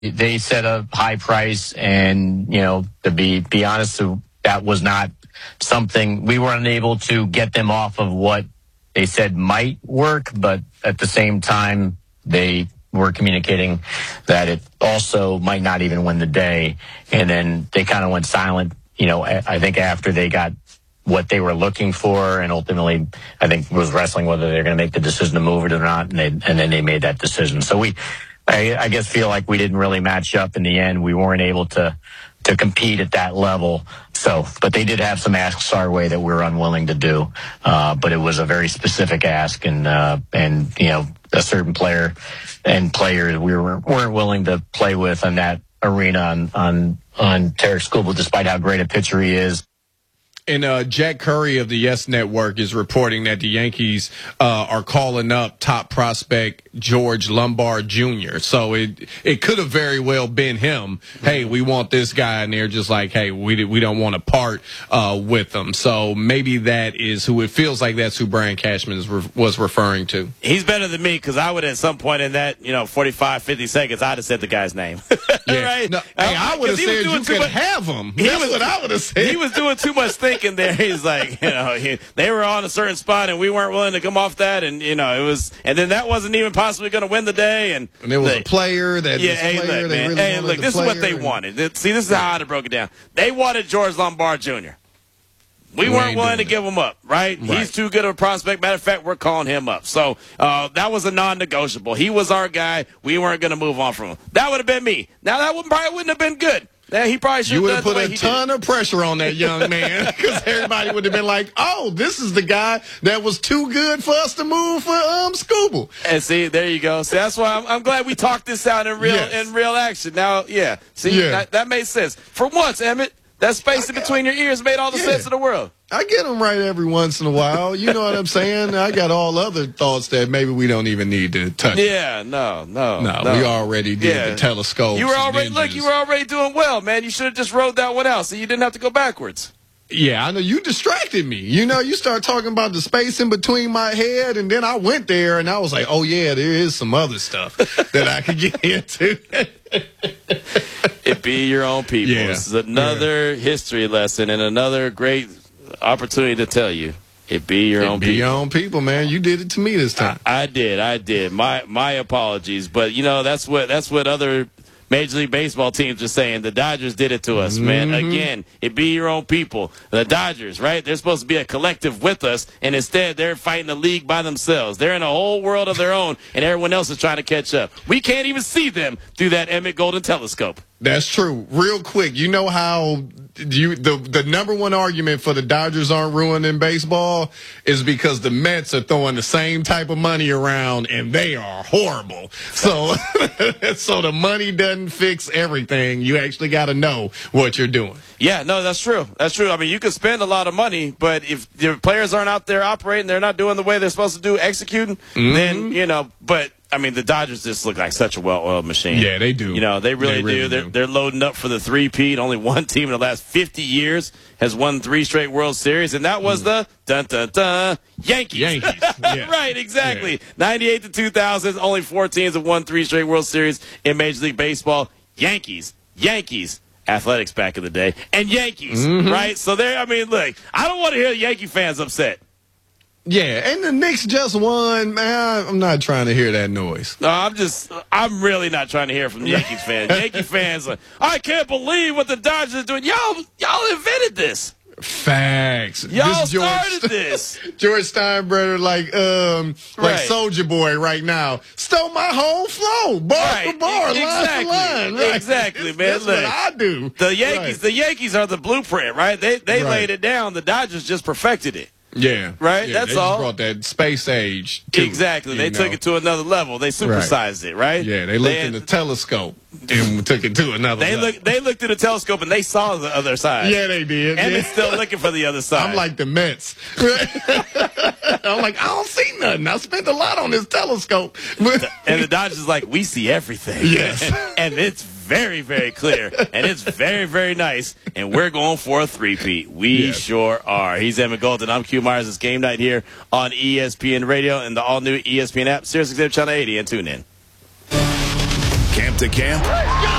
they set a high price, and to be honest, that was not something we were unable to get them off of what they said might work, but at the same time, they were communicating that it also might not even win the day. And then they kind of went silent, I think after they got what they were looking for, and ultimately, I think was wrestling whether they're going to make the decision to move it or not, and then they made that decision. So I guess feel like we didn't really match up in the end. We weren't able to compete at that level. So, but they did have some asks our way that we were unwilling to do. But it was a very specific ask, and a certain player and players we weren't willing to play with in that arena on Tarik Skubal, despite how great a pitcher he is. And Jack Curry of the Yes Network is reporting that the Yankees are calling up top prospect George Lombard Jr. So it could have very well been him. Hey, we want this guy, and they're just like, hey, we don't want to part with him. So maybe that is who it feels like. That's who Brian Cashman was referring to. He's better than me, because I would at some point in that 45, 50 seconds I'd have said the guy's name. Yeah. Right? No, hey, I would have said you could have him. That's what I would have said. He was doing too much thinking there. He's like, they were on a certain spot and we weren't willing to come off that, and it was, and then that wasn't even possibly going to win the day. And there was a player that this is what they wanted. See, this is how I'd have broke it down. They wanted George Lombard Jr. We weren't willing to give him up, right? He's too good of a prospect. Matter of fact, we're calling him up. So that was a non-negotiable. He was our guy. We weren't going to move on from him. That would have been me. Now, that probably wouldn't have been good. He probably should have. You would have put a ton of pressure on that young man, because everybody would have been like, "Oh, this is the guy that was too good for us to move for Skubal." And see, there you go. See, that's why I'm glad we talked this out in real action. Now, that made sense for once, Emmett. That space in between your ears made all the sense in the world. I get them right every once in a while. You know what I'm saying? I got all other thoughts that maybe we don't even need to touch. Yeah, no. We already did the telescope. You were already doing well, man. You should have just rode that one out so you didn't have to go backwards. Yeah, I know. You distracted me. You start talking about the space in between my head, and then I went there, and I was like, oh, yeah, there is some other stuff that I could get into. It be your own people. Yeah. This is another history lesson and another great opportunity to tell you. It be your own people. Your own people, man. You did it to me this time. I did. My apologies. But, that's what other Major League Baseball teams are saying. The Dodgers did it to us, man. Again, it be your own people. The Dodgers, right? They're supposed to be a collective with us, and instead they're fighting the league by themselves. They're in a whole world of their own, and everyone else is trying to catch up. We can't even see them through that Emmett Golden telescope. That's true. Real quick, you know how the number one argument for the Dodgers aren't ruined in baseball is because the Mets are throwing the same type of money around, and they are horrible. So the money doesn't fix everything. You actually got to know what you're doing. Yeah, no, that's true. That's true. I mean, you can spend a lot of money, but if your players aren't out there operating, they're not doing the way they're supposed to do, executing, then, but I mean, the Dodgers just look like such a well-oiled machine. Yeah, they do. They really do. They're loading up for the three-peat. Only one team in the last 50 years has won 3 straight World Series, and that was the Yankees. Yeah. Right, exactly. Yeah. 98 to 2000, only 4 teams have won 3 straight World Series in Major League Baseball. Yankees. Athletics back in the day, and Yankees, right? So look, I don't want to hear the Yankee fans upset. Yeah, and the Knicks just won. Man, I'm not trying to hear that noise. No, I'm really not trying to hear from the Yankees fans. Yankee fans, I can't believe what the Dodgers are doing. Y'all invented this. Facts. Y'all started this. George Steinbrenner, like Soulja Boy right now, stole my whole flow, bar for bar, line for line. Right? Exactly, man. That's what I do. The Yankees are the blueprint, right? They laid it down. The Dodgers just perfected it. Yeah. Right? Yeah, that's they all. Just brought that space age to exactly. They took it to another level. They supersized it, right? Yeah, they looked in the telescope and took it to another level. They looked at the telescope and they saw the other side. Yeah, they did. And they're still looking for the other side. I'm like the Mets. I'm like, I don't see nothing. I spent a lot on this telescope. And the Dodgers is like, we see everything. Yes. And it's very, very clear. And it's very, very nice. And we're going for a three-peat. We sure are. He's Emmett Golden. I'm Q Myers. It's game night here on ESPN Radio and the all-new ESPN app, SiriusXM Channel 80, and tune in. Camp to camp.